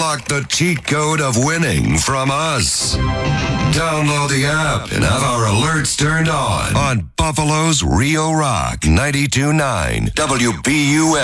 Unlock the cheat code of winning from us. Download the app and have our alerts turned on Buffalo's Rio Rock 92.9 WBUS.